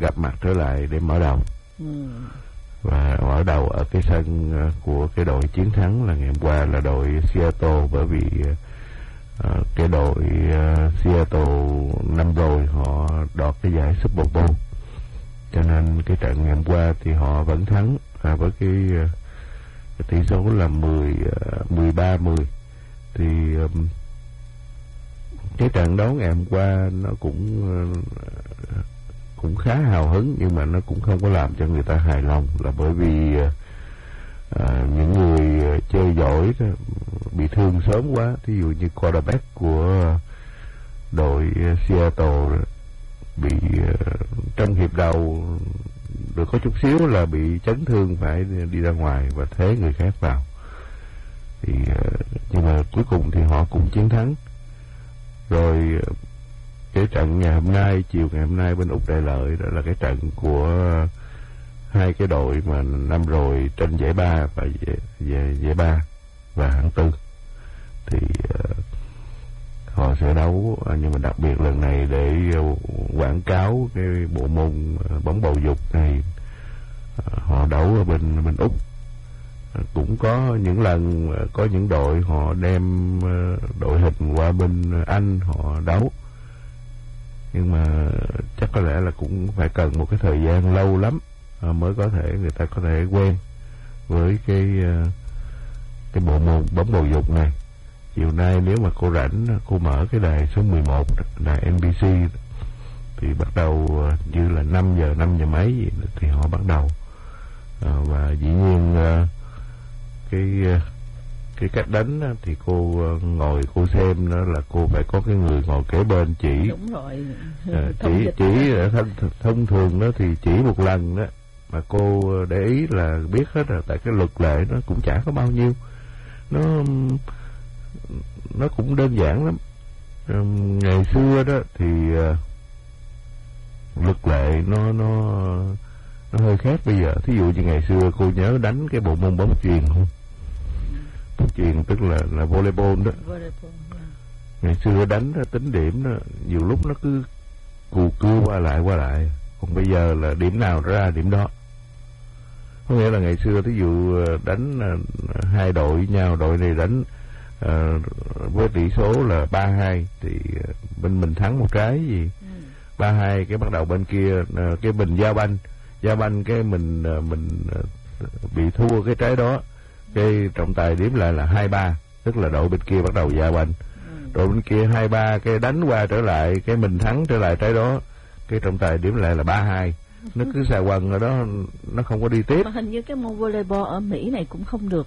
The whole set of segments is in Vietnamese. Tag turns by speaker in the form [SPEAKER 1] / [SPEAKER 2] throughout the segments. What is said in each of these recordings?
[SPEAKER 1] gặp mặt trở lại để mở đầu. Và mở đầu ở cái sân của cái đội chiến thắng là ngày hôm qua là đội Seattle, bởi vì cái đội Seattle năm rồi họ đoạt cái giải Super Bowl, cho nên cái trận ngày hôm qua thì họ vẫn thắng với cái tỷ số là 13-10. Thì cái trận đấu ngày hôm qua nó cũng khá hào hứng, nhưng mà nó cũng không có làm cho người ta hài lòng, là bởi vì những người chơi giỏi bị thương sớm quá. Thí dụ như quarterback của đội Seattle bị trong hiệp đầu được có chút xíu là bị chấn thương, phải đi ra ngoài và thế người khác vào. Thì nhưng mà cuối cùng thì họ cũng chiến thắng. Rồi cái trận ngày hôm nay, chiều ngày hôm nay bên Úc Đại Lợi, đó là cái trận của hai cái đội mà năm rồi tranh giải ba và giải ba và hạng tư. Thì họ sẽ đấu, nhưng mà đặc biệt lần này để quảng cáo cái bộ môn bóng bầu dục này, họ đấu ở bên Úc. Cũng có những lần có những đội họ đem đội hình qua bên Anh họ đấu, nhưng mà chắc có lẽ là cũng phải cần một cái thời gian lâu lắm mới có thể người ta có thể quen với cái bộ môn bóng bầu dục này. Chiều nay nếu mà cô rảnh, cô mở cái đài số 11, đài NBC, thì bắt đầu như là 5 giờ mấy gì thì họ bắt đầu. Và dĩ nhiên cái cách đánh thì cô ngồi cô xem đó là cô phải có cái người ngồi kế bên chỉ.
[SPEAKER 2] Đúng rồi.
[SPEAKER 1] Chỉ thông thường đó thì chỉ một lần đó mà cô để ý là biết hết rồi, tại cái luật lệ nó cũng chả có bao nhiêu, nó cũng đơn giản lắm. Ngày xưa đó thì luật lệ nó hơi khác bây giờ. Thí dụ như ngày xưa cô nhớ đánh cái bộ môn bóng chuyền không? Bóng chuyền tức là volleyball đó. Ngày xưa đánh tính điểm đó, nhiều lúc nó cứ cưa qua lại. Còn bây giờ là điểm nào ra điểm đó. Có nghĩa là ngày xưa thí dụ đánh hai đội với nhau, đội này đánh với tỷ số là 3-2 thì bên mình thắng một trái gì 3-2, cái bắt đầu bên kia cái mình giao banh cái mình bị thua cái trái đó, cái trọng tài điểm lại là 2-3, tức là đội bên kia bắt đầu giao banh. Đội bên kia 2-3, cái đánh qua trở lại, cái mình thắng trở lại trái đó, cái trọng tài điểm lại là 3-2. Nó cứ xà quần rồi đó, nó không có đi tiếp.
[SPEAKER 2] Mà hình như cái môn volleyball ở Mỹ này cũng không được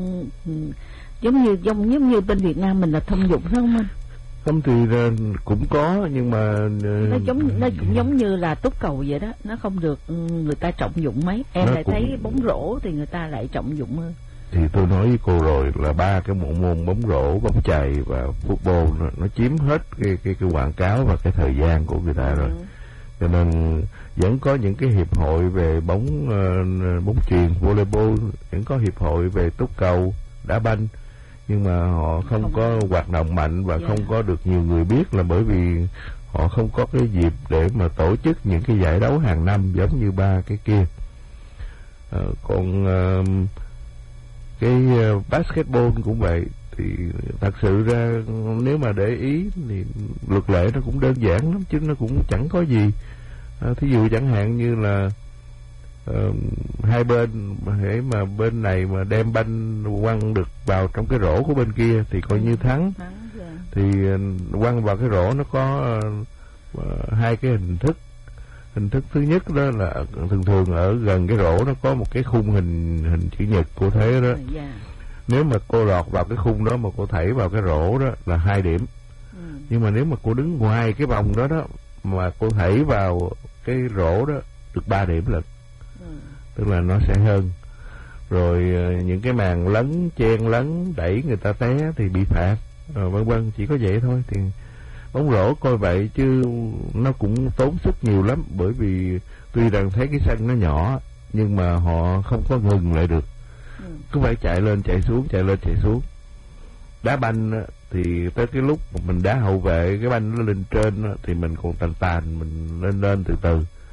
[SPEAKER 2] giống như bên Việt Nam mình là thông dụng, phải không anh?
[SPEAKER 1] Không thì cũng có, nhưng mà
[SPEAKER 2] nó cũng giống như là túc cầu vậy đó, nó không được người ta trọng dụng mấy. Em lại thấy bóng rổ thì người ta lại trọng dụng hơn.
[SPEAKER 1] Thì tôi nói với cô rồi là ba cái bộ môn bóng rổ, bóng chày và football nó chiếm hết cái quảng cáo và cái thời gian của người ta rồi. Cho nên vẫn có những cái hiệp hội về bóng chuyền, volleyball, vẫn có hiệp hội về túc cầu, đá banh, nhưng mà họ không có hoạt động mạnh và không có được nhiều người biết, là bởi vì họ không có cái dịp để mà tổ chức những cái giải đấu hàng năm giống như ba cái kia. Còn cái basketball cũng vậy. Thì thật sự ra nếu mà để ý thì luật lệ nó cũng đơn giản lắm, chứ nó cũng chẳng có gì. Thí dụ chẳng hạn như là hai bên hễ mà bên này mà đem banh quăng được vào trong cái rổ của bên kia thì coi như thắng. Thì quăng vào cái rổ nó có hai cái hình thức. Hình thức thứ nhất đó là thường ở gần cái rổ nó có một cái khung hình chữ nhật, cô thấy đó. Nếu mà cô lọt vào cái khung đó mà cô thảy vào cái rổ đó là 2 điểm. Nhưng mà nếu mà cô đứng ngoài cái vòng đó đó mà cô thảy vào cái rổ đó được 3 điểm lận. Tức là nó sẽ hơn. Rồi những cái màn lấn, chen lấn, đẩy người ta té thì bị phạt, vân vân, chỉ có vậy thôi. Thì bóng rổ coi vậy chứ nó cũng tốn sức nhiều lắm, bởi vì tuy rằng thấy cái sân nó nhỏ nhưng mà họ không có ngừng lại được, cứ phải chạy lên chạy xuống, chạy lên chạy xuống. Đá banh thì tới cái lúc mình đá hậu vệ, cái banh nó lên trên thì mình còn tàn mình lên từ từ,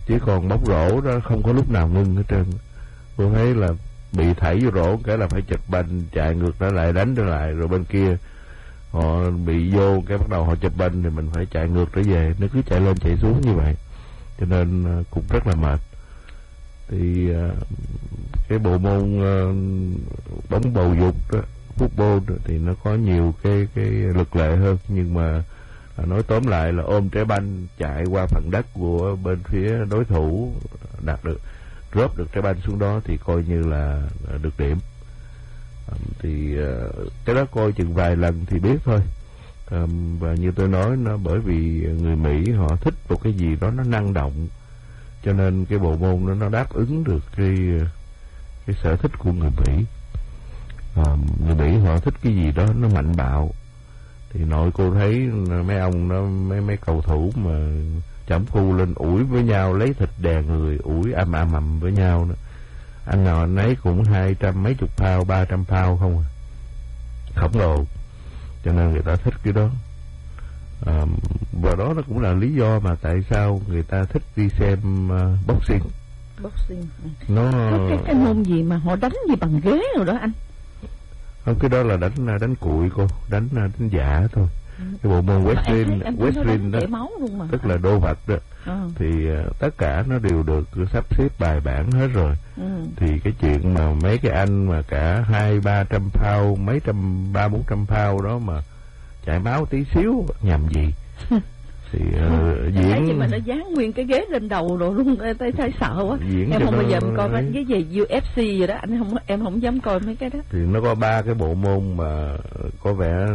[SPEAKER 1] Chứ còn bóng rổ đó không có lúc nào ngưng hết trơn. Tôi thấy là bị thảy vô rổ cái là phải chụp banh, chạy ngược trở lại, đánh trở lại, rồi bên kia họ bị vô cái bắt đầu họ chụp banh thì mình phải chạy ngược trở về, nó cứ chạy lên chạy xuống như vậy, cho nên cũng rất là mệt. Thì cái bộ môn bóng bầu dục đó, football đó, thì nó có nhiều cái luật lệ hơn, nhưng mà nói tóm lại là ôm trái banh chạy qua phần đất của bên phía đối thủ, đạt được drop được trái banh xuống đó thì coi như là được điểm. Thì cái đó coi chừng vài lần thì biết thôi. Và như tôi nói, nó bởi vì người Mỹ họ thích một cái gì đó nó năng động, cho nên cái bộ môn nó đáp ứng được cái sở thích của người Mỹ. Người Mỹ họ thích cái gì đó nó mạnh bạo. Thì nội cô thấy mấy ông nó mấy cầu thủ mà chẩm cu lên ủi với nhau, lấy thịt đè người, ủi ầm với nhau đó. Anh nào anh ấy cũng 200 mấy chục pound, 300 pound không à, khổng lồ, cho nên người ta thích cái đó. Và đó nó cũng là lý do mà tại sao người ta thích đi xem boxing. Nó
[SPEAKER 2] có cái môn gì mà họ đánh gì bằng ghế rồi đó anh?
[SPEAKER 1] Không, cái đó là đánh cụi cô, đánh giả thôi. Cái bộ môn wrestling đó,
[SPEAKER 2] máu luôn mà.
[SPEAKER 1] tức là đô vật đó, thì tất cả nó đều được sắp xếp bài bản hết rồi. Thì cái chuyện mà mấy cái anh mà cả 200-300 pound, mấy trăm 300-400 pound đó mà chảy máu tí xíu nhầm gì. Thì diễn
[SPEAKER 2] gì mà nó dán nguyên cái ghế lên đầu rồi luôn, thấy sợ quá. Em không bao giờ coi mấy cái gì UFC gì đó, em không dám coi mấy cái đó.
[SPEAKER 1] Thì nó có 3 cái bộ môn mà có vẻ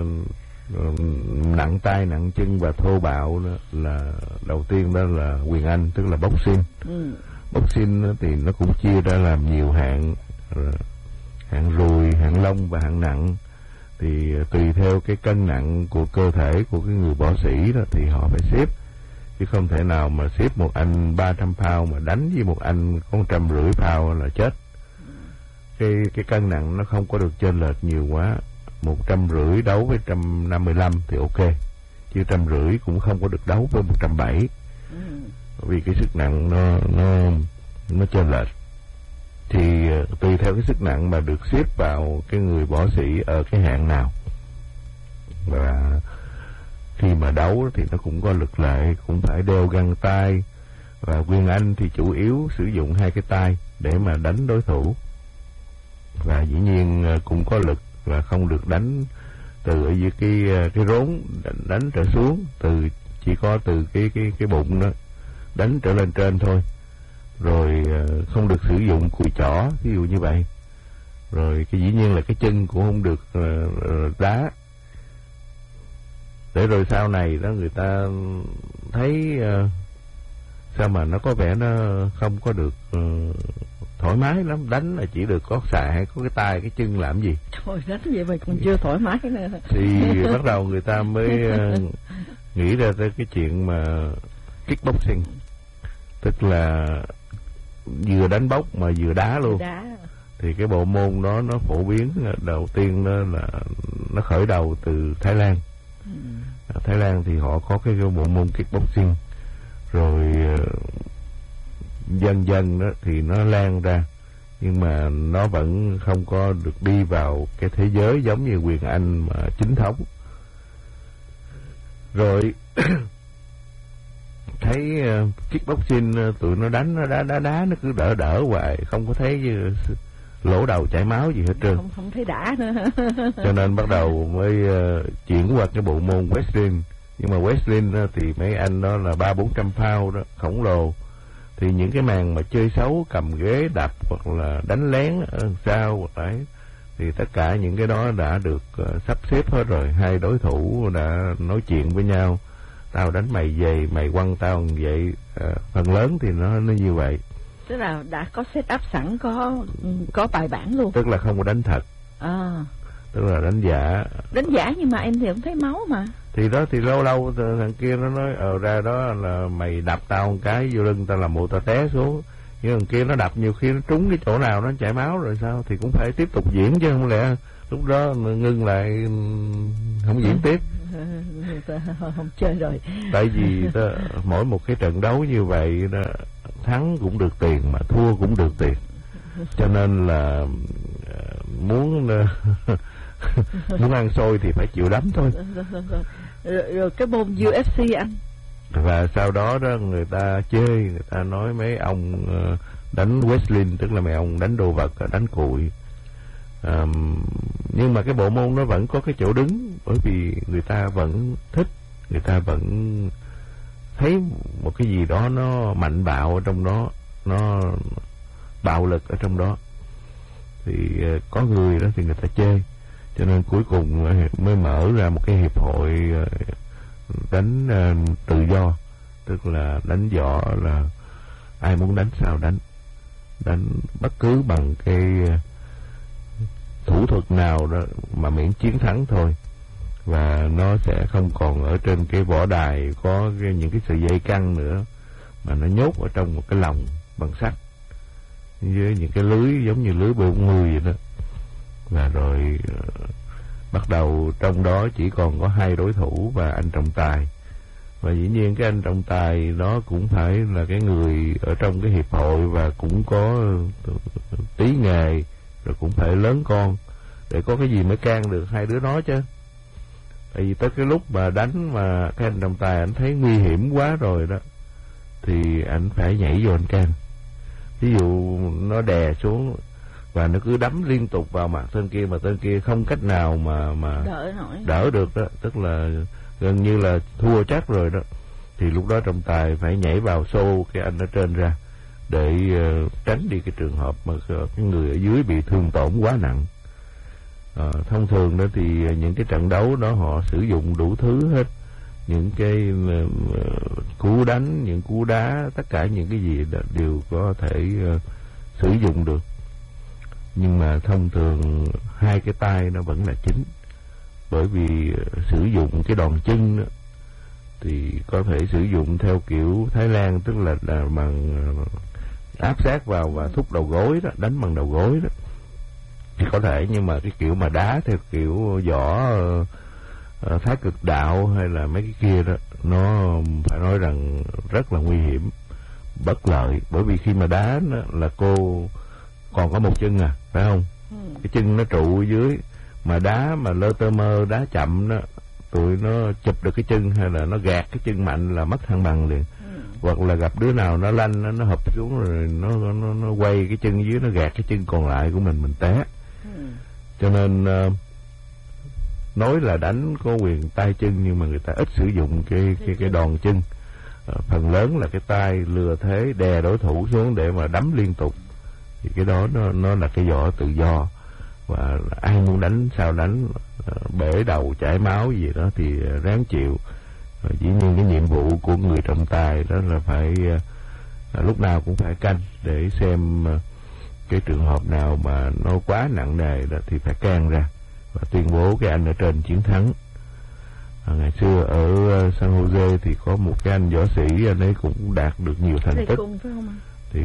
[SPEAKER 1] nặng tay nặng chân và thô bạo đó. Là đầu tiên đó là quyền Anh, tức là boxing. Boxing thì nó cũng chia ra làm nhiều hạng, hạng rùi, hạng lông và hạng nặng. Thì tùy theo cái cân nặng của cơ thể của cái người võ sĩ đó thì họ phải xếp, chứ không thể nào mà xếp một anh 300 pound mà đánh với một anh có 150 pound là chết. Cái cân nặng nó không có được chênh lệch nhiều quá. 150 đấu với 155 thì ok, chứ 150 cũng không có được đấu với 170, vì cái sức nặng nó chênh lệch. Thì tùy theo cái sức nặng mà được xếp vào cái người võ sĩ ở cái hạng nào. Và khi mà đấu thì nó cũng có luật lệ, cũng phải đeo găng tay. Và quyền Anh thì chủ yếu sử dụng 2 cái tay để mà đánh đối thủ. Và dĩ nhiên cũng có luật là không được đánh từ ở dưới cái rốn đánh trở xuống, chỉ có từ cái bụng đó đánh trở lên trên thôi. Rồi không được sử dụng cùi chỏ, ví dụ như vậy. Rồi dĩ nhiên là cái chân cũng không được đá. Để rồi sau này đó người ta thấy sao mà nó có vẻ nó không có được thoải mái lắm. Đánh là chỉ được có xạ, có cái tay cái chân làm gì.
[SPEAKER 2] Trời, đánh vậy mà còn chưa thoải mái nữa.
[SPEAKER 1] Thì bắt đầu người ta mới nghĩ ra tới cái chuyện mà kickboxing, tức là vừa đánh bốc mà vừa đá luôn. Thì cái bộ môn đó nó phổ biến đầu tiên đó là nó khởi đầu từ Thái Lan. Thái Lan thì họ có cái bộ môn kickboxing, rồi dần dần đó thì nó lan ra, nhưng mà nó vẫn không có được đi vào cái thế giới giống như quyền Anh mà chính thống. Rồi thấy kickboxing tụi nó đánh, nó đá nó cứ đỡ hoài, không có thấy lỗ đầu chảy máu gì hết trơn,
[SPEAKER 2] không thấy đã nữa.
[SPEAKER 1] Cho nên bắt đầu mới chuyển qua cái bộ môn wrestling. Nhưng mà wrestling thì mấy anh đó là 300-400 pound đó, khổng lồ. Thì những cái màn mà chơi xấu, cầm ghế đập hoặc là đánh lén sao hoặc đấy, thì tất cả những cái đó đã được sắp xếp hết rồi. Hai đối thủ đã nói chuyện với nhau, tao đánh mày vậy, mày quăng tao vậy. Phần lớn thì nó như vậy.
[SPEAKER 2] Tức là đã có set up sẵn, có bài bản luôn.
[SPEAKER 1] Tức là không có đánh thật. Tức là đánh giả.
[SPEAKER 2] Đánh giả nhưng mà em thì không thấy máu mà.
[SPEAKER 1] Thì đó thì lâu lâu thằng kia nó nói ra đó là mày đập tao một cái vô lưng tao làm bộ tao té xuống. Nhưng thằng kia nó đập nhiều khi nó trúng cái chỗ nào nó chảy máu rồi sao, thì cũng phải tiếp tục diễn chứ không lẽ lúc đó ngưng lại không diễn tiếp.
[SPEAKER 2] Không chơi rồi.
[SPEAKER 1] Tại vì mỗi một cái trận đấu như vậy đó, thắng cũng được tiền mà thua cũng được tiền, cho nên là muốn muốn ăn xôi thì phải chịu đấm thôi.
[SPEAKER 2] Rồi cái môn UFC anh.
[SPEAKER 1] Và sau đó đó người ta chơi, người ta nói mấy ông đánh wrestling, tức là mấy ông đánh đồ vật, đánh cùi. Nhưng mà cái bộ môn nó vẫn có cái chỗ đứng, bởi vì người ta vẫn thích, người ta vẫn thấy một cái gì đó nó mạnh bạo ở trong đó, nó bạo lực ở trong đó, thì có người đó thì người ta chơi, cho nên cuối cùng mới mở ra một cái hiệp hội đánh tự do, tức là đánh võ là ai muốn đánh sao đánh bất cứ bằng cái thủ thuật nào đó mà miễn chiến thắng thôi. Và nó sẽ không còn ở trên cái võ đài có những cái sợi dây căng nữa, mà nó nhốt ở trong một cái lồng bằng sắt với những cái lưới giống như lưới B40 vậy đó. Và rồi bắt đầu trong đó chỉ còn có 2 đối thủ và anh trọng tài. Và dĩ nhiên cái anh trọng tài đó cũng phải là cái người ở trong cái hiệp hội và cũng có tí nghề, rồi cũng phải lớn con để có cái gì mới can được hai đứa nó chứ. Tại vì tới cái lúc mà đánh mà cái anh trọng tài anh thấy nguy hiểm quá rồi đó, thì anh phải nhảy vô anh can. Ví dụ nó đè xuống và nó cứ đấm liên tục vào mặt tên kia, mà tên kia không cách nào mà đỡ được đó, tức là gần như là thua chắc rồi đó, thì lúc đó trọng tài phải nhảy vào xô cái anh ở trên ra để tránh đi cái trường hợp mà cái người ở dưới bị thương tổn quá nặng. Thông thường đó thì những cái trận đấu đó họ sử dụng đủ thứ hết, những cái cú đánh, những cú đá, tất cả những cái gì đều có thể sử dụng được. Nhưng mà thông thường 2 cái tay nó vẫn là chính, bởi vì sử dụng cái đòn chân đó, thì có thể sử dụng theo kiểu Thái Lan, tức là bằng áp sát vào và thúc đầu gối đó, đánh bằng đầu gối đó thì có thể. Nhưng mà cái kiểu mà đá theo kiểu võ Thái Cực Đạo hay là mấy cái kia đó, nó phải nói rằng rất là nguy hiểm, bất lợi. Bởi vì khi mà đá đó, là cô còn có một chân phải không? Cái chân nó trụ ở dưới, mà đá mà lơ tơ mơ, đá chậm đó, tụi nó chụp được cái chân hay là nó gạt cái chân mạnh là mất thăng bằng liền. Hoặc là gặp đứa nào nó lanh, nó hụp xuống rồi nó quay cái chân dưới, nó gạt cái chân còn lại của mình té. Cho nên nói là đánh có quyền tay chân, nhưng mà người ta ít sử dụng cái đòn chân. Phần lớn là cái tay lừa thế đè đối thủ xuống để mà đấm liên tục. Thì cái đó nó là cái võ tự do, và ai muốn đánh sao đánh, bể đầu chảy máu gì đó thì ráng chịu. Dĩ nhiên cái nhiệm vụ của người trọng tài đó là phải lúc nào cũng phải canh để xem cái trường hợp nào mà nó quá nặng nề đó thì phải can ra và tuyên bố cái anh ở trên chiến thắng. Ngày xưa ở San Jose thì có một cái anh võ sĩ, anh ấy cũng đạt được nhiều thành tích, thì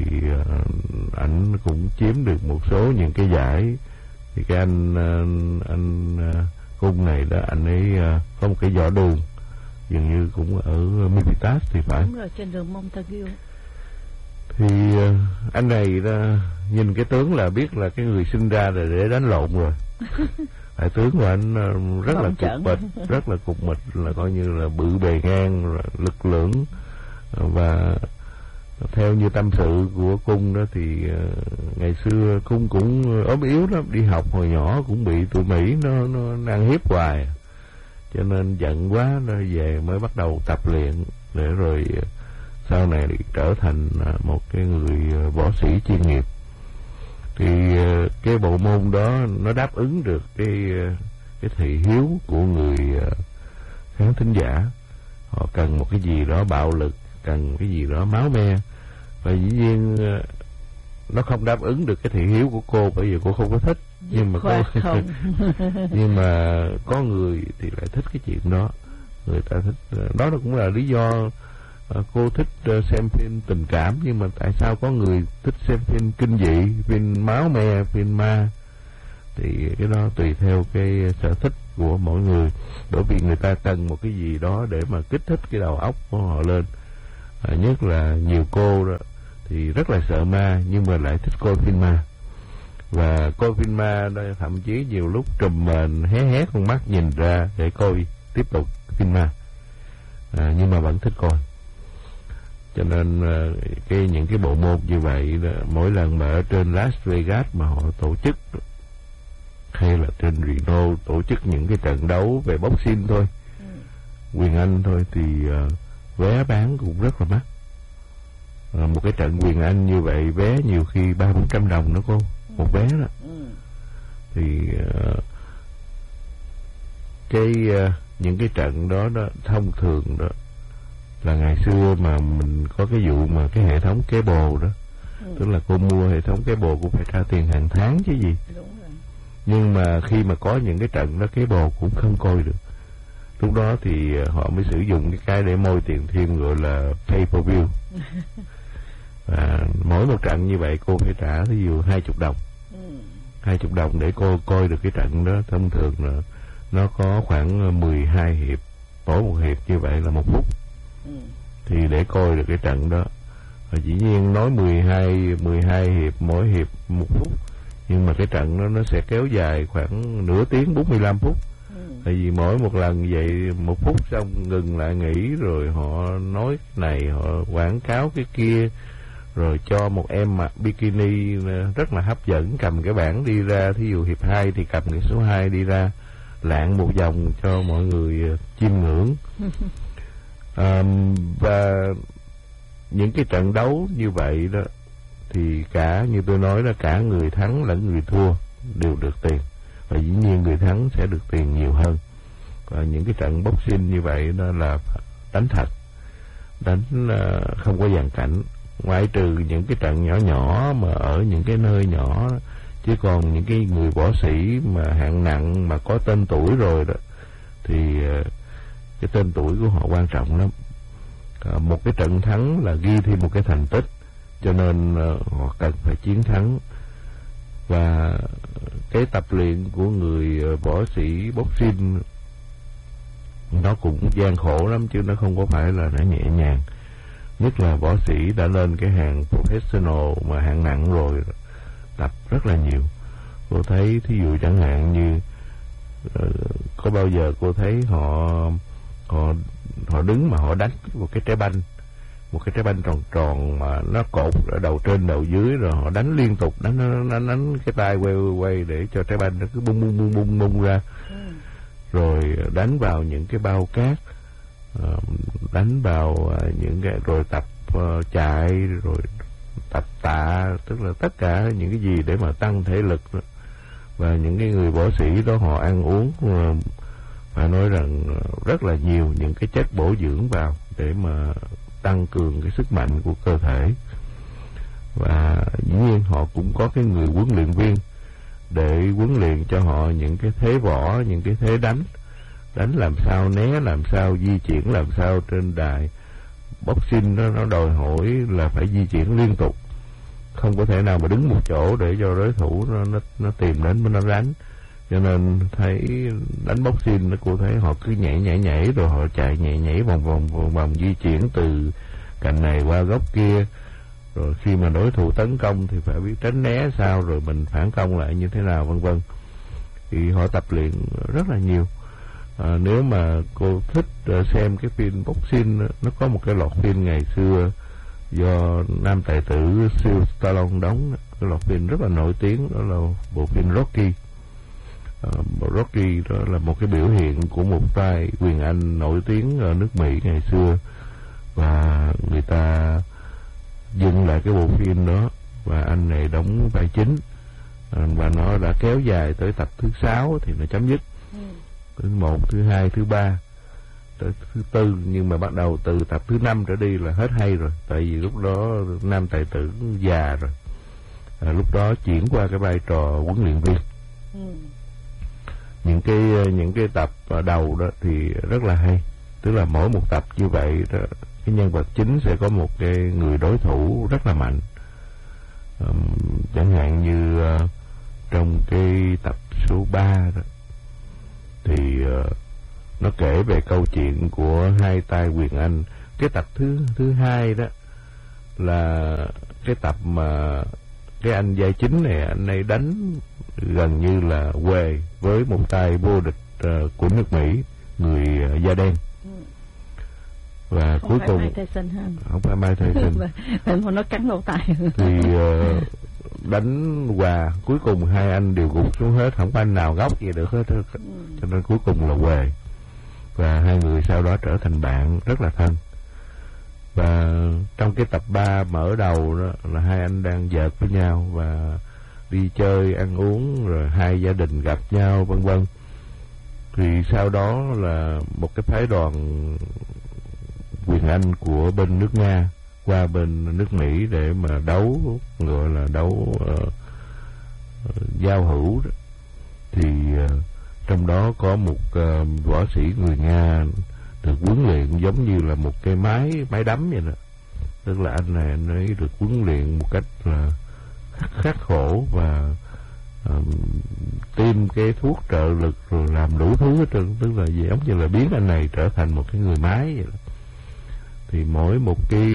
[SPEAKER 1] anh cũng chiếm được một số những cái giải. Thì cái anh Cung này đó, anh ấy có một cái võ đường dường như cũng ở Militas thì phải.
[SPEAKER 2] Đúng rồi, trên đường Montague.
[SPEAKER 1] Thì anh này đó, nhìn cái tướng là biết là cái người sinh ra là để đánh lộn rồi. Đại tướng của anh rất là cục mịch, rất là cục mịch, là coi như là bự bề ngang, lực lưỡng. Và theo như tâm sự của Cung đó thì ngày xưa Cung cũng ốm yếu lắm, đi học hồi nhỏ cũng bị tụi Mỹ nó ăn hiếp hoài, cho nên giận quá nó về mới bắt đầu tập luyện, để rồi sau này trở thành một cái người võ sĩ chuyên nghiệp. Thì cái bộ môn đó nó đáp ứng được cái thị hiếu của người khán thính giả. Họ cần một cái gì đó bạo lực, cần cái gì đó máu me. Và dĩ nhiên nó không đáp ứng được cái thị hiếu của cô, bởi vì cô không có thích. Nhưng mà nhưng mà có người thì lại thích cái chuyện đó. Người ta thích đó, cũng là lý do cô thích xem phim tình cảm. Nhưng mà tại sao có người thích xem phim kinh dị, phim máu me, phim ma? Thì cái đó tùy theo cái sở thích của mỗi người, bởi vì người ta cần một cái gì đó để mà kích thích cái đầu óc của họ lên. Nhất là nhiều cô đó thì rất là sợ ma, nhưng mà lại thích coi phim ma. Và coi phim ma đó, thậm chí nhiều lúc trùm mền hé hé con mắt nhìn ra để coi tiếp tục phim ma, nhưng mà vẫn thích coi. Cho nên những cái bộ môn như vậy đó, mỗi lần mà ở trên Las Vegas mà họ tổ chức, hay là trên Reno tổ chức những cái trận đấu về boxing thôi, quyền Anh thôi, thì vé bán cũng rất là mắc. Một cái trận quyền Anh như vậy vé nhiều khi 300-400 đồng nữa cô, một vé đó. Thì những cái trận đó thông thường đó là ngày xưa mà mình có cái vụ mà cái hệ thống cable đó, tức là cô mua hệ thống cable cũng phải trả tiền hàng tháng chứ gì.
[SPEAKER 2] Đúng rồi.
[SPEAKER 1] Nhưng mà khi mà có những cái trận đó cable cũng không coi được. Lúc đó thì họ mới sử dụng cái để môi tiền thêm, gọi là pay per view. Và mỗi một trận như vậy cô phải trả ví dụ 20 đồng. 20 đồng để cô coi được cái trận đó. Thông thường là nó có khoảng 12 hiệp, mỗi một hiệp như vậy là 1 phút. Thì để coi được cái trận đó, và dĩ nhiên nói 12 hiệp, mỗi hiệp 1 phút, nhưng mà cái trận đó nó sẽ kéo dài khoảng nửa tiếng, 45 phút. Tại vì mỗi một lần vậy 1 phút xong ngừng lại nghỉ, rồi họ nói cái này, họ quảng cáo cái kia, rồi cho một em mặc bikini rất là hấp dẫn cầm cái bảng đi ra, thí dụ hiệp 2 thì cầm cái số 2 đi ra lạng một vòng cho mọi người chiêm ngưỡng. Và những cái trận đấu như vậy đó thì cả, như tôi nói là cả người thắng lẫn người thua đều được tiền, và dĩ nhiên người thắng sẽ được tiền nhiều hơn. Và những cái trận boxing như vậy đó là đánh thật, đánh không có dàn cảnh, ngoại trừ những cái trận nhỏ nhỏ mà ở những cái nơi nhỏ. Chứ còn những cái người võ sĩ mà hạng nặng mà có tên tuổi rồi đó thì cái tên tuổi của họ quan trọng lắm. Một cái trận thắng là ghi thêm một cái thành tích, cho nên họ cần phải chiến thắng. Và cái tập luyện của người võ sĩ boxing nó cũng gian khổ lắm, chứ nó không có phải là nó nhẹ nhàng. Nhất là võ sĩ đã lên cái hàng professional mà hạng nặng rồi, tập rất là nhiều. Cô thấy thí dụ chẳng hạn như có bao giờ cô thấy họ đứng mà họ đánh một cái trái banh tròn tròn mà nó cột ở đầu trên đầu dưới, rồi họ đánh liên tục, đánh cái tay quay để cho trái banh nó cứ bung ra. Rồi đánh vào những cái bao cát, đánh vào những cái, rồi tập chạy, rồi tập tạ, tức là tất cả những cái gì để mà tăng thể lực đó. Và những cái người võ sĩ đó họ ăn uống phải nói rằng rất là nhiều những cái chất bổ dưỡng vào để mà tăng cường cái sức mạnh của cơ thể. Và dĩ nhiên họ cũng có cái người huấn luyện viên để huấn luyện cho họ những cái thế võ, những cái thế đánh làm sao, né làm sao, di chuyển làm sao trên đài. Boxing nó đòi hỏi là phải di chuyển liên tục, không có thể nào mà đứng một chỗ để cho đối thủ nó tìm đến nó đánh. Cho nên thấy đánh boxing cô thấy họ cứ nhảy rồi họ chạy nhảy vòng di chuyển từ cạnh này qua góc kia, rồi khi mà đối thủ tấn công thì phải biết tránh né sao, rồi mình phản công lại như thế nào, vân vân. Thì họ tập luyện rất là nhiều. Nếu mà cô thích xem cái phim boxing, nó có một cái loạt phim ngày xưa do nam tài tử Sylvester Stallone đóng, cái loạt phim rất là nổi tiếng, đó là bộ phim Rocky. Rocky đó là một cái biểu hiện của một tay quyền Anh nổi tiếng ở nước Mỹ ngày xưa, và người ta dựng lại cái bộ phim đó, và anh này đóng vai chính, và nó đã kéo dài tới tập thứ 6 thì nó chấm dứt. Thứ 1, thứ 2, thứ 3 tới thứ 4, nhưng mà bắt đầu từ tập thứ 5 trở đi là hết hay rồi, tại vì lúc đó nam tài tử già rồi. Lúc đó chuyển qua cái vai trò huấn luyện viên. Những cái tập đầu đó thì rất là hay, tức là mỗi một tập như vậy đó, cái nhân vật chính sẽ có một cái người đối thủ rất là mạnh. Chẳng hạn như trong cái tập số 3 đó thì nó kể về câu chuyện của hai tay quyền Anh. Cái tập thứ 2 đó là cái tập mà cái anh vai chính này, anh ấy đánh gần như là quề với một tay vô địch của nước Mỹ, người da đen. Và
[SPEAKER 2] không
[SPEAKER 1] cuối
[SPEAKER 2] phải
[SPEAKER 1] cùng
[SPEAKER 2] Mike Tyson ha.
[SPEAKER 1] Không phải Mike Tyson.
[SPEAKER 2] Mà nó cắn lỗ tai.
[SPEAKER 1] Thì đánh hòa, cuối cùng hai anh đều gục xuống hết, không có anh nào góc gì được hết. Cho nên cuối cùng là quề. Và hai người sau đó trở thành bạn rất là thân. Và trong cái tập 3 mở đầu đó là hai anh đang giỡn với nhau và đi chơi ăn uống, rồi hai gia đình gặp nhau vân vân. Thì sau đó là một cái phái đoàn quyền Anh của bên nước Nga qua bên nước Mỹ để mà đấu, gọi là đấu giao hữu đó. Thì trong đó có một võ sĩ người Nga được huấn luyện giống như là một cái máy đấm vậy đó. Tức là anh này anh ấy được huấn luyện một cách là khắc khổ và tiêm cái thuốc trợ lực rồi làm đủ thứ hết trơn, tức là giống như là biến anh này trở thành một cái người máy vậy đó. Thì mỗi một cái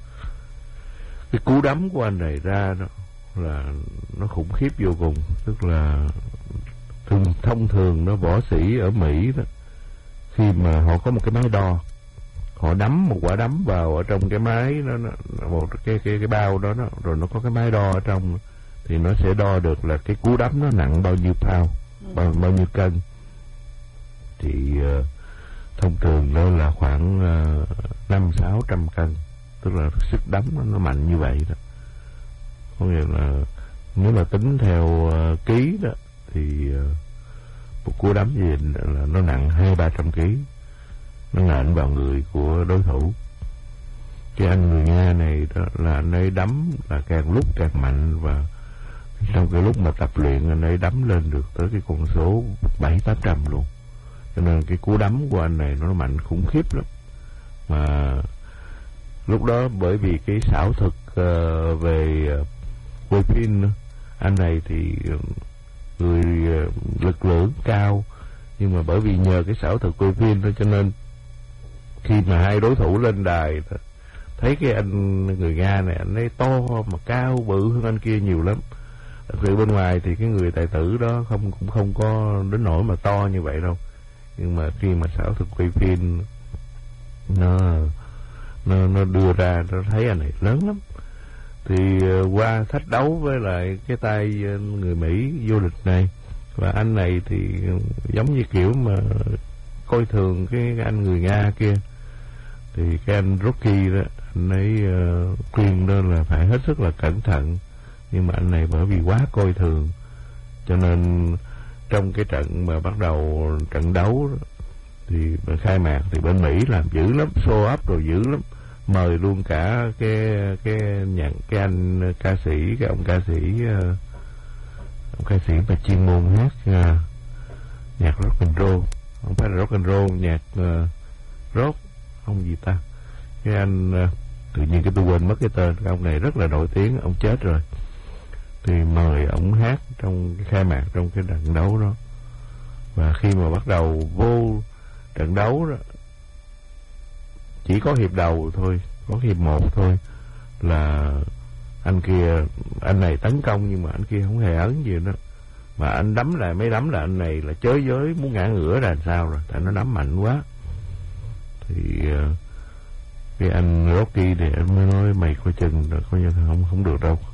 [SPEAKER 1] cú đấm của anh này ra đó là nó khủng khiếp vô cùng. Tức là thông thường nó võ sĩ ở Mỹ đó, khi mà họ có một cái máy đo, họ đấm một quả đấm vào ở trong cái máy nó một cái bao đó, rồi nó có cái máy đo ở trong, thì nó sẽ đo được là cái cú đấm nó nặng bao nhiêu pound, bao nhiêu cân. Thì thông thường đó là khoảng 500-600 cân, tức là sức đấm nó mạnh như vậy đó. Có nghĩa là nếu mà tính theo ký đó thì một cú đấm gì là nó nặng 200-300 kg, nó nện vào người của đối thủ. Cái anh người Nga này đó là anh ấy đấm là càng lúc càng mạnh, và trong cái lúc mà tập luyện anh ấy đấm lên được tới cái con số 700-800 luôn. Cho nên cái cú đấm của anh này nó mạnh khủng khiếp lắm. Mà lúc đó bởi vì cái xảo thực về quay phim nữa, anh này thì người lực lượng cao, nhưng mà bởi vì nhờ cái xảo thực quay phim thôi, cho nên khi mà hai đối thủ lên đài thấy cái anh người Nga này anh ấy to mà cao bự hơn anh kia nhiều lắm. Thật sự bên ngoài thì cái người tài tử đó cũng không có đến nỗi mà to như vậy đâu, nhưng mà khi mà xảo thực quay phim nó đưa ra, nó thấy anh này lớn lắm. Thì qua thách đấu với lại cái tay người Mỹ vô địch này, và anh này thì giống như kiểu mà coi thường cái anh người Nga kia. Thì cái anh Rocky đó, anh ấy khuyên đó là phải hết sức là cẩn thận, nhưng mà anh này bởi vì quá coi thường, cho nên trong cái trận mà bắt đầu trận đấu đó, thì khai mạc thì bên Mỹ làm dữ lắm, show up rồi dữ lắm, mời luôn cả cái anh ca sĩ, cái ông ca sĩ mà chuyên môn hát nhạc rock and roll, không phải là rock and roll, nhạc rock, ông gì ta, cái anh tự nhiên cái tôi quên mất cái tên. Cái ông này rất là nổi tiếng, ông chết rồi. Thì mời ông hát trong cái khai mạc trong cái trận đấu đó. Và khi mà bắt đầu vô trận đấu đó, chỉ có hiệp đầu thôi, có hiệp 1 thôi là anh này tấn công, nhưng mà anh kia không hề ấn gì đó, mà anh đấm lại mấy đấm là anh này là chới giới muốn ngã ngửa ra làm sao rồi, tại nó đấm mạnh quá. Thì cái anh Rocky thì anh mới nói mày coi chừng rồi, coi như không được đâu.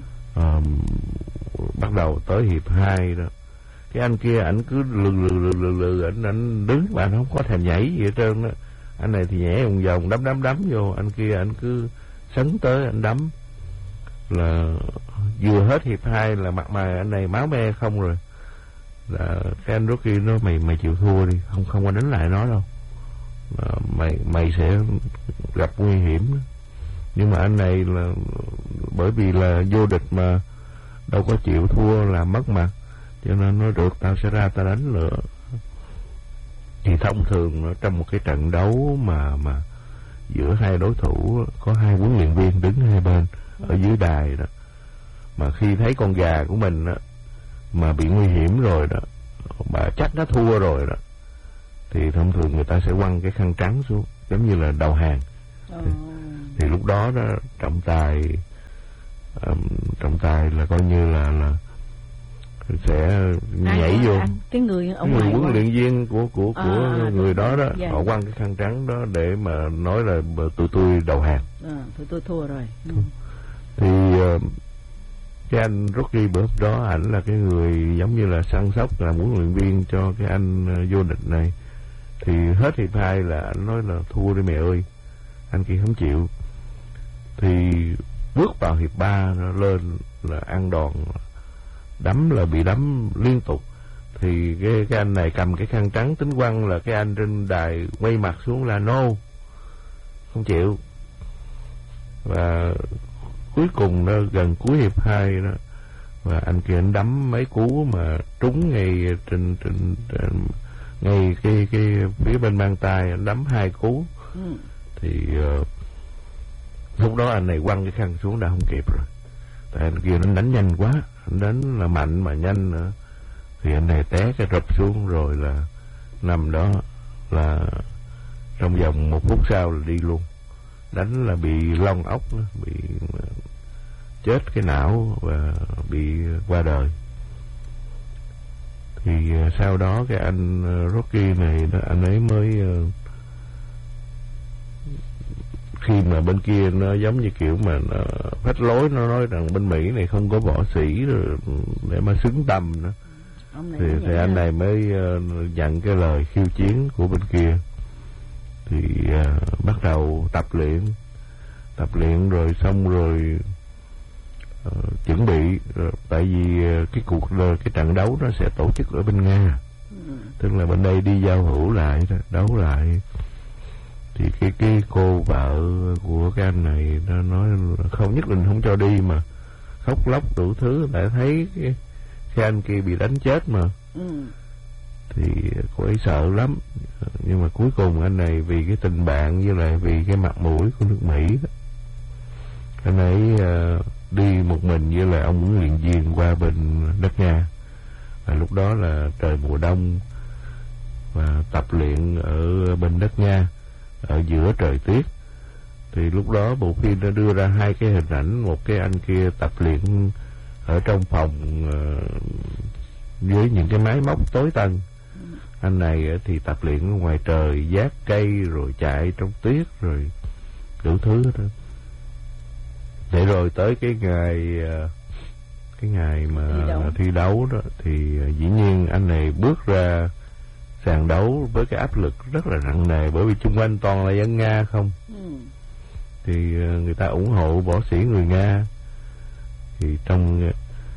[SPEAKER 1] Bắt đầu tới hiệp 2 đó, cái anh kia ảnh cứ lừ ảnh đứng mà anh không có thèm nhảy gì hết trơn đó. Anh này thì nhảy vòng đấm vô, anh kia anh cứ sấn tới anh đấm. Là vừa hết hiệp 2 là mặt mày anh này máu me không rồi. Là cái anh Rocky nói mày chịu thua đi, không có đánh lại nó đâu, mày sẽ gặp nguy hiểm. Nhưng mà anh này là bởi vì là vô địch mà đâu có chịu thua làm mất mặt, cho nên nói được tao sẽ ra tao đánh nữa. Thì thông thường trong một cái trận đấu mà giữa hai đối thủ có hai huấn luyện viên đứng hai bên ở dưới đài đó, mà khi thấy con gà của mình đó mà bị nguy hiểm rồi đó, mà chắc nó thua rồi đó, thì thông thường người ta sẽ quăng cái khăn trắng xuống giống như là đầu hàng. Thì lúc đó đó trọng tài trọng tài là coi như là sẽ nhảy vô.
[SPEAKER 2] Cái người
[SPEAKER 1] huấn luyện viên của người đó đó,
[SPEAKER 2] dạ.
[SPEAKER 1] Họ quăng cái khăn trắng đó để mà nói là tụi tôi đầu hàng.
[SPEAKER 2] Tụi tôi thua rồi.
[SPEAKER 1] Thì cái anh Rocky bữa đó, ảnh là cái người giống như là săn sóc, là huấn luyện viên cho cái anh vô địch này. Thì hết hiệp 2 là anh nói là thua đi mẹ ơi, anh kia không chịu. Thì bước vào hiệp 3 nó lên là ăn đòn, đấm là bị đấm liên tục. Thì cái anh này cầm cái khăn trắng tính quăng, là cái anh trên đài quay mặt xuống là no, không chịu. Và cuối cùng đó, gần cuối hiệp 2 đó, và anh kia anh đấm mấy cú mà trúng ngay trên ngay cái phía bên mang tay, anh đấm 2 cú. Thì lúc đó anh này quăng cái khăn xuống đã không kịp rồi, tại anh kia nó đánh nhanh quá, anh đánh là mạnh mà nhanh nữa. Thì anh này té cái rập xuống rồi là nằm đó, là trong vòng 1 phút sau là đi luôn. Đánh là bị lông ốc, bị chết cái não và bị qua đời. Thì sau đó cái anh Rocky này anh ấy mới khi mà bên kia nó giống như kiểu mà nó phách lối, nó nói rằng bên Mỹ này không có võ sĩ để mà xứng tầm nữa. Thì anh này mới nhận cái lời khiêu chiến của bên kia. Thì bắt đầu tập luyện rồi xong rồi chuẩn bị, tại vì cái trận đấu nó sẽ tổ chức ở bên Nga, tức là bên đây đi giao hữu lại đó, đấu lại. Thì cái cô vợ của cái anh này nó nói không, nhất định không cho đi, mà khóc lóc đủ thứ, tại thấy cái anh kia bị đánh chết mà. Thì cô ấy sợ lắm, nhưng mà cuối cùng anh này vì cái tình bạn với lại vì cái mặt mũi của nước Mỹ đó, anh ấy đi một mình với lại ông huấn luyện viên qua bên đất Nga. Và lúc đó là trời mùa đông và tập luyện ở bên đất Nga ở giữa trời tuyết. Thì lúc đó bộ phim đã đưa ra 2 cái hình ảnh, một cái anh kia tập luyện ở trong phòng với những cái máy móc tối tân, anh này thì tập luyện ở ngoài trời, vác cây rồi chạy trong tuyết rồi đủ thứ đó. Để rồi tới cái ngày mà thi đấu đó, thì dĩ nhiên anh này bước ra sàn đấu với cái áp lực rất là nặng nề, bởi vì chung quanh toàn là dân Nga không. Thì người ta ủng hộ võ sĩ người Nga. Thì trong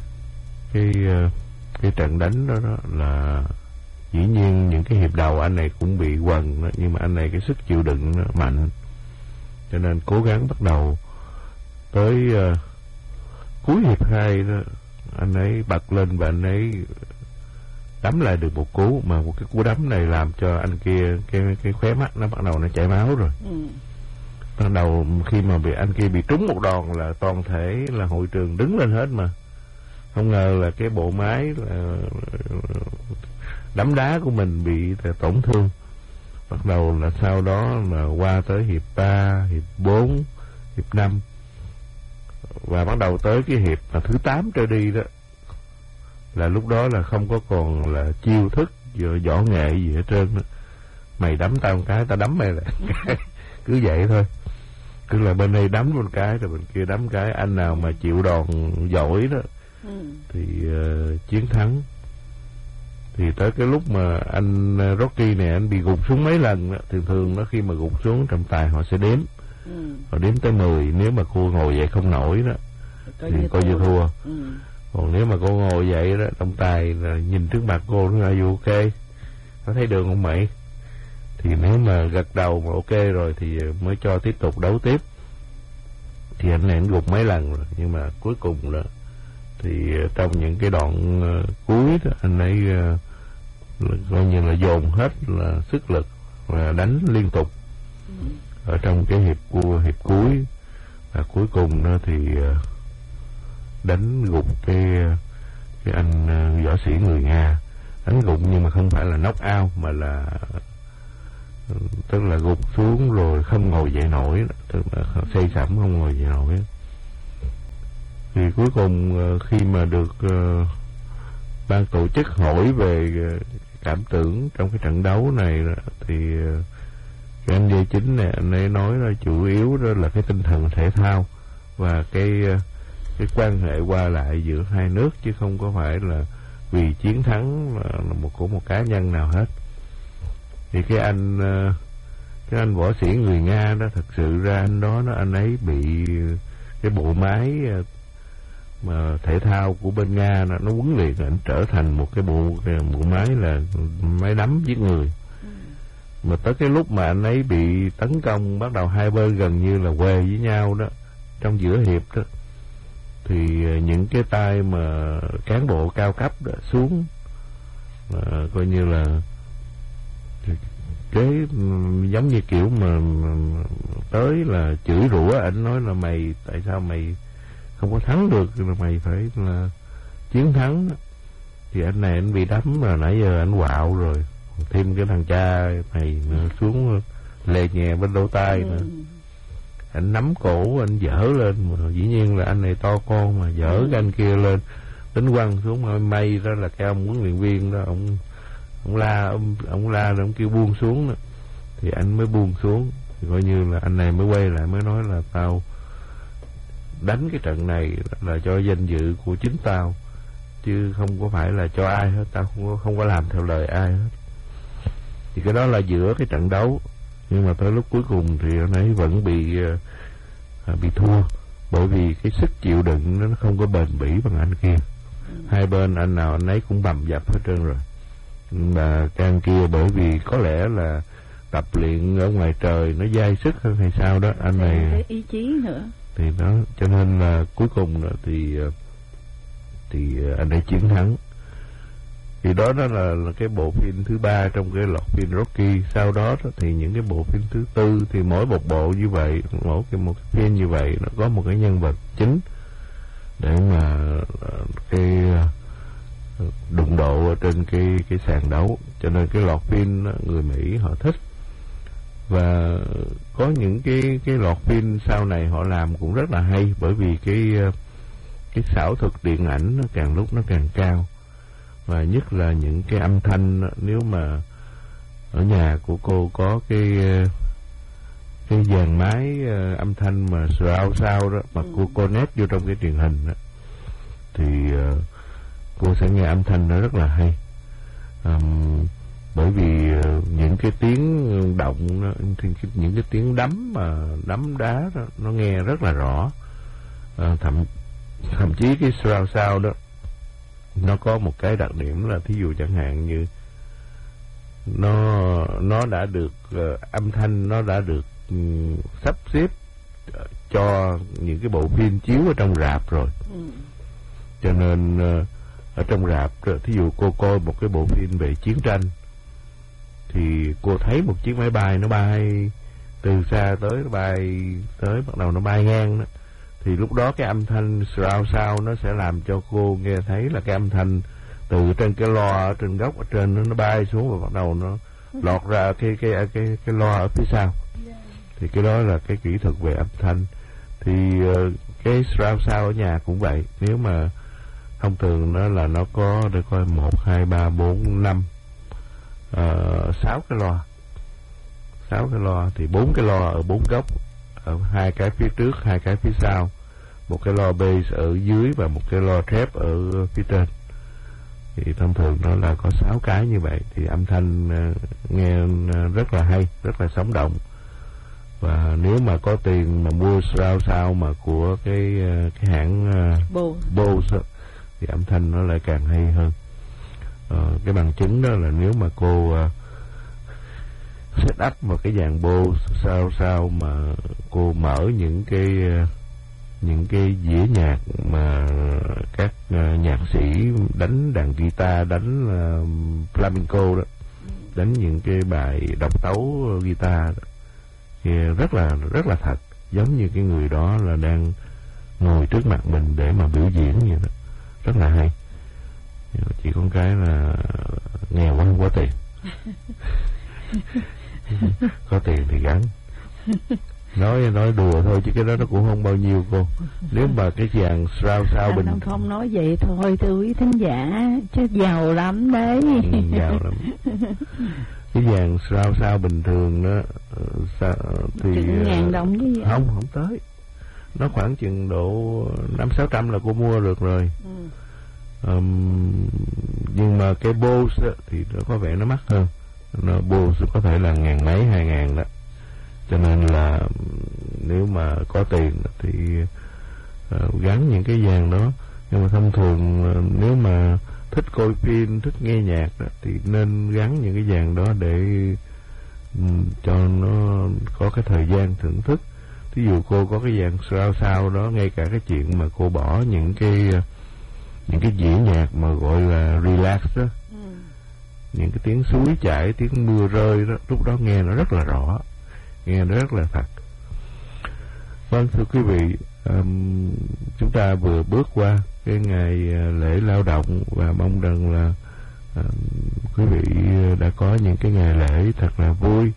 [SPEAKER 1] cái trận đánh đó là dĩ nhiên những cái hiệp đầu anh này cũng bị quần đó, nhưng mà anh này cái sức chịu đựng nó mạnh, cho nên cố gắng bắt đầu. Tới cuối hiệp 2 đó, anh ấy bật lên và anh ấy đấm lại được một cú, mà một cái cú đấm này làm cho anh kia cái khóe mắt nó bắt đầu nó chảy máu rồi. Ban đầu khi mà bị anh kia bị trúng một đòn là toàn thể là hội trường đứng lên hết, mà không ngờ là cái bộ máy là đấm đá của mình bị tổn thương. Bắt đầu là sau đó là qua tới hiệp 3, hiệp 4, hiệp 5, và bắt đầu tới cái hiệp là thứ 8 trở đi đó, là lúc đó là không có còn là chiêu thức võ nghệ gì hết trơn đó. Mày đấm tao một cái, tao đấm mày lại cứ vậy thôi, cứ là bên đây đấm một cái rồi bên kia đấm cái, anh nào mà chịu đòn giỏi đó thì chiến thắng. Thì tới cái lúc mà anh Rocky này anh bị gục xuống mấy lần đó, thường đó khi mà gục xuống trọng tài họ sẽ đếm, họ đếm tới 10, nếu mà cô ngồi dậy không nổi đó thì coi như thua. Còn nếu mà cô ngồi dậy đó, trọng tài là nhìn trước mặt cô nó là ok, có thấy đường không mày, thì nếu mà gật đầu mà ok rồi thì mới cho tiếp tục đấu tiếp. Thì anh này anh gục mấy lần rồi, nhưng mà cuối cùng là thì trong những cái đoạn cuối đó, anh ấy coi như là dồn hết là sức lực và đánh liên tục ở trong cái hiệp cuối, và cuối cùng đó thì đánh gục cái anh võ sĩ người Nga. Đánh gục nhưng mà không phải là knock out, mà là tức là gục xuống rồi không ngồi dậy nổi, tức là say sẩm không ngồi dậy nổi. Thì cuối cùng khi mà được ban tổ chức hỏi về cảm tưởng trong cái trận đấu này thì cái anh Lê Chính này, anh ấy nói là chủ yếu đó là cái tinh thần thể thao và cái quan hệ qua lại giữa hai nước, chứ không có phải là vì chiến thắng là của một cá nhân nào hết. Thì cái anh võ sĩ người Nga đó, thật sự ra anh ấy bị cái bộ máy mà thể thao của bên Nga nó huấn luyện, anh trở thành một cái bộ máy là máy đấm giết người. Mà tới cái lúc mà anh ấy bị tấn công, bắt đầu hai bên gần như là quề với nhau đó, trong giữa hiệp đó, thì những cái tay mà cán bộ cao cấp đó xuống, coi như là cái giống như kiểu mà tới là chửi rủa ảnh, nói là mày tại sao mày không có thắng được, là mày phải là chiến thắng. Thì anh này anh bị đấm mà nãy giờ anh quạo rồi, thêm cái thằng cha này xuống lè nhẹ bên lỗ tai nữa. Anh nắm cổ anh dở lên, mà dĩ nhiên là anh này to con mà dở cái anh kia lên, đánh quăng xuống. May đó là cái ông huấn luyện viên đó, ông la rồi ông kêu buông xuống đó, thì anh mới buông xuống. Thì coi như là anh này mới quay lại mới nói là tao đánh cái trận này là cho danh dự của chính tao, chứ không có phải là cho ai hết, tao không có làm theo lời ai hết. Thì cái đó là giữa cái trận đấu, nhưng mà tới lúc cuối cùng thì anh ấy vẫn bị thua, bởi vì cái sức chịu đựng nó không có bền bỉ bằng anh kia. Hai bên anh nào anh ấy cũng bầm dập hết trơn rồi. Mà cái anh kia bởi vì có lẽ là tập luyện ở ngoài trời nó dai sức hơn hay sao đó, anh này
[SPEAKER 2] cái ý chí nữa.
[SPEAKER 1] Thì đó, cho nên là cuối cùng thì anh ấy chiến thắng. Thì đó là cái bộ phim thứ 3 trong cái loạt phim Rocky. Sau đó thì những cái bộ phim thứ 4 thì mỗi một bộ như vậy, một cái phim như vậy nó có một cái nhân vật chính để mà cái đụng độ ở trên cái sàn đấu. Cho nên cái loạt phim người Mỹ họ thích. Và có những cái loạt phim sau này họ làm cũng rất là hay, bởi vì cái xảo thuật điện ảnh nó càng lúc nó càng cao. Và nhất là những cái âm thanh, nếu mà ở nhà của cô có cái dàn máy âm thanh mà surround sound đó, mà cô connect vô trong cái truyền hình đó, thì cô sẽ nghe âm thanh nó rất là hay. Bởi vì những cái tiếng động, những cái tiếng đấm mà đấm đá đó, nó nghe rất là rõ. Thậm chí cái surround sound đó nó có một cái đặc điểm là thí dụ chẳng hạn như nó đã được âm thanh nó đã được sắp xếp cho những cái bộ phim chiếu ở trong rạp rồi. Cho nên ở trong rạp, thí dụ cô coi một cái bộ phim về chiến tranh thì cô thấy một chiếc máy bay nó bay từ xa tới, nó bay tới, bắt đầu nó bay ngang đó, thì lúc đó cái âm thanh surround sound nó sẽ làm cho cô nghe thấy là cái âm thanh từ trên cái loa ở trên góc ở trên nó bay xuống và bắt đầu nó lọt ra cái loa ở phía sau. Thì cái đó là cái kỹ thuật về âm thanh. Thì cái surround sound ở nhà cũng vậy. Nếu mà thông thường nó là nó có để coi 1, 2, 3, 4, 5 6 cái loa. 6 cái loa thì 4 cái loa ở 4 góc, ở 2 cái phía trước, 2 cái phía sau, một cái loa bass ở dưới và một cái loa trap ở phía trên. Thì thông thường nó là có 6 cái như vậy, thì âm thanh nghe rất là hay, rất là sống động. Và nếu mà có tiền mà mua surround sound mà của cái hãng Bose thì âm thanh nó lại càng hay hơn. Cái bằng chứng đó là nếu mà cô set up một cái dàn Bose surround sound mà cô mở những cái dĩa nhạc mà các nhạc sĩ đánh đàn guitar, đánh flamenco đó, đánh những cái bài độc tấu guitar đó, thì rất là thật, giống như cái người đó là đang ngồi trước mặt mình để mà biểu diễn vậy đó, rất là hay. Chỉ có cái là nghèo quá, không có tiền. Có tiền thì gắn. Nói đùa thôi chứ cái đó nó cũng không bao nhiêu cô. Nếu mà cái vàng sao bình
[SPEAKER 2] không nói vậy thôi thưa quý thính giả, chứ giàu lắm đấy.
[SPEAKER 1] Giàu lắm. Cái vàng sao bình thường đó thì
[SPEAKER 2] chừng 1.000 đồng chứ gì?
[SPEAKER 1] Không tới. Nó khoảng chừng độ 500-600 là cô mua được rồi. Nhưng mà cái Bose thì nó có vẻ nó mắc hơn. Bose có thể là 1.000 mấy 2.000 đó. Cho nên là nếu mà có tiền thì gắn những cái vàng đó. Nhưng mà thông thường nếu mà thích coi phim, thích nghe nhạc đó, thì nên gắn những cái vàng đó để cho nó có cái thời gian thưởng thức. Ví dụ cô có cái vàng sao đó, ngay cả cái chuyện mà cô bỏ những cái dĩa nhạc mà gọi là relax đó, những cái tiếng suối chảy, tiếng mưa rơi đó, lúc đó nghe nó rất là rõ, nghe nó rất là thật. Vâng, thưa quý vị, chúng ta vừa bước qua cái ngày lễ lao động và mong rằng là quý vị đã có những cái ngày lễ thật là vui.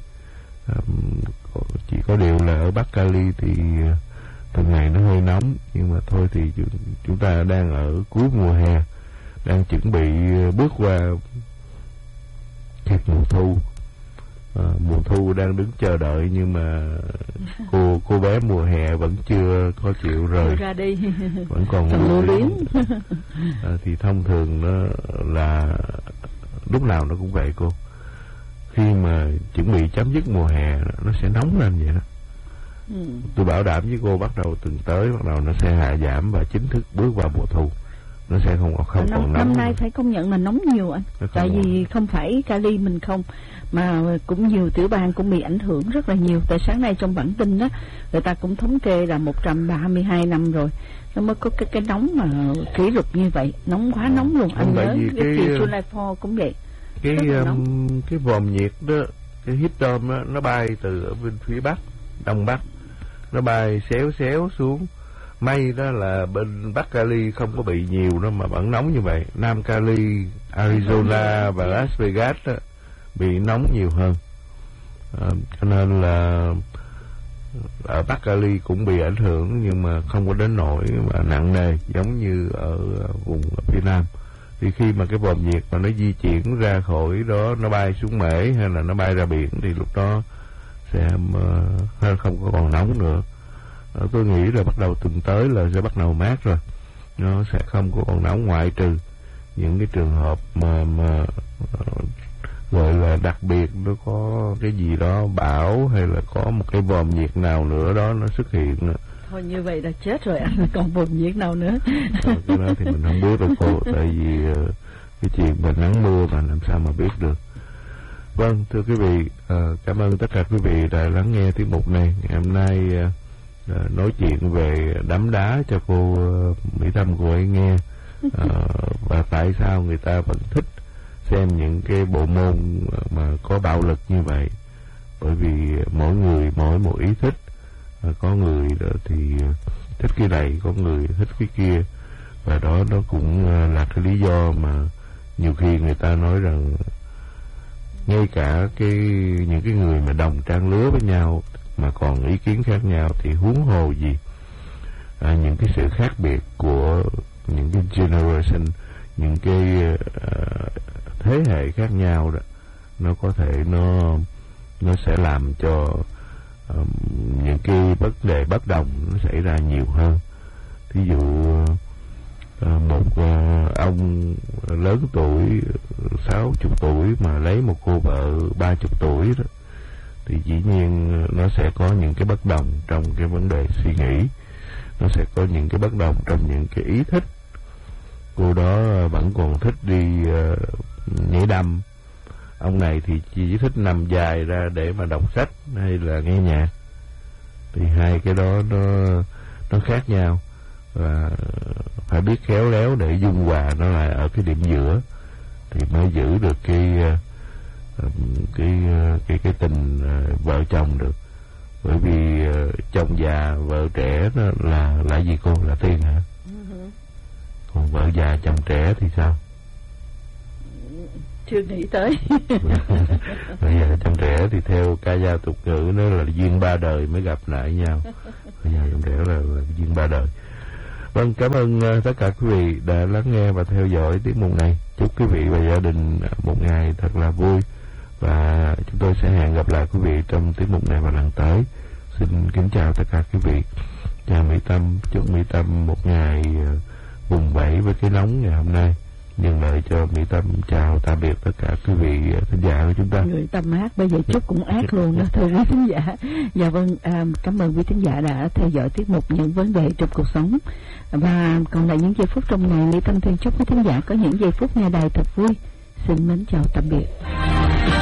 [SPEAKER 1] Chỉ có điều là ở Bắc Cali thì từng ngày nó hơi nóng, nhưng mà thôi thì chúng ta đang ở cuối mùa hè, đang chuẩn bị bước qua kịp mùa thu. Mùa thu đang đứng chờ đợi, nhưng mà cô bé mùa hè vẫn chưa có chịu rời
[SPEAKER 2] ra đi,
[SPEAKER 1] vẫn còn lưu luyến. Thì thông thường nó là lúc nào nó cũng vậy cô. Khi mà chuẩn bị chấm dứt mùa hè nó sẽ nóng lên vậy đó. Tôi bảo đảm với cô, bắt đầu tuần tới bắt đầu nó sẽ hạ giảm và chính thức bước vào mùa thu. Nó sẽ không còn nóng.
[SPEAKER 2] Năm nay phải công nhận là nóng nhiều anh. Tại vì không phải Cali mình không, mà cũng nhiều tiểu bang cũng bị ảnh hưởng rất là nhiều. Tại sáng nay trong bản tin đó, người ta cũng thống kê là 132 năm rồi nó mới có cái nóng mà kỷ lục như vậy. Nóng quá nóng luôn. Anh nhớ cái kỳ July 4 cũng vậy.
[SPEAKER 1] Cái vòm nhiệt đó, cái heat dome đó, nó bay từ ở bên phía bắc, đông bắc, nó bay xéo xuống. May đó là bên Bắc Cali không có bị nhiều đâu mà vẫn nóng như vậy. Nam Cali, Arizona và Las Vegas đó, bị nóng nhiều hơn. Cho nên là ở Bắc Cali cũng bị ảnh hưởng, nhưng mà không có đến nỗi mà nặng nề giống như ở vùng phía Nam. Thì khi mà cái vòm nhiệt mà nó di chuyển ra khỏi đó, nó bay xuống Mễ hay là nó bay ra biển, thì lúc đó sẽ không có còn nóng nữa. Tôi nghĩ là bắt đầu tuần tới là sẽ bắt đầu mát rồi, nó sẽ không có còn nóng, ngoại trừ những cái trường hợp mà gọi là đặc biệt, nó có cái gì đó bão hay là có một cái vòm nhiệt nào nữa đó nó xuất hiện nữa.
[SPEAKER 2] Thôi như vậy là chết rồi anh, còn vòm nhiệt nào nữa.
[SPEAKER 1] Cái đó thì mình không biết đâu cô, tại vì cái chuyện mà nắng mưa mà làm sao mà biết được. Vâng, thưa quý vị, cảm ơn tất cả quý vị đã lắng nghe tiết mục này. Ngày hôm nay nói chuyện về đấm đá cho cô Mỹ Tâm cô ấy nghe, và tại sao người ta vẫn thích xem những cái bộ môn mà có bạo lực như vậy. Bởi vì mỗi người mỗi một ý thích. Có người thì thích cái này, có người thích cái kia, và đó nó cũng là cái lý do mà nhiều khi người ta nói rằng ngay cả những cái người mà đồng trang lứa với nhau mà còn ý kiến khác nhau thì huống hồ gì những cái sự khác biệt của những cái generation, những cái thế hệ khác nhau đó, nó có thể nó sẽ làm cho những cái vấn đề bất đồng nó xảy ra nhiều hơn. Thí dụ một ông lớn tuổi 60 tuổi mà lấy một cô vợ 30 tuổi đó, thì dĩ nhiên nó sẽ có những cái bất đồng trong cái vấn đề suy nghĩ, nó sẽ có những cái bất đồng trong những cái ý thích. Cô đó vẫn còn thích đi nhảy đầm, ông này thì chỉ thích nằm dài ra để mà đọc sách hay là nghe nhạc. Thì hai cái đó nó khác nhau, và phải biết khéo léo để dung hòa nó lại ở cái điểm giữa thì mới giữ được cái tình vợ chồng được. Bởi vì chồng già vợ trẻ đó là gì cô, là tiền hả? Còn vợ già chồng trẻ thì sao?
[SPEAKER 2] chưa nghĩ tới.
[SPEAKER 1] Bây giờ trong trẻ thì theo ca dao tục ngữ nó là duyên ba đời mới gặp lại nhau. Bây giờ trong trẻ là duyên ba đời. Vâng, cảm ơn tất cả quý vị đã lắng nghe và theo dõi tiết mục này. Chúc quý vị và gia đình một ngày thật là vui, và chúng tôi sẽ hẹn gặp lại quý vị trong tiết mục này vào lần tới. Xin kính chào tất cả quý vị. Chào Mỹ Tâm, chúc Mỹ Tâm một ngày vùng vẫy với cái nóng ngày hôm nay. Nhân lợi cho Mỹ Tâm chào tạm biệt tất cả quý vị thính giả của chúng ta.
[SPEAKER 2] Người Tâm ác bây giờ chúc cũng ác luôn đó, thưa quý thính giả. Dạ vâng, cảm ơn quý thính giả đã theo dõi tiết mục Những Vấn Đề Trong Cuộc Sống. Và còn lại những giây phút trong ngày, Mỹ Tâm thường chúc quý thính giả có những giây phút nghe đài thật vui. Xin mến chào tạm biệt.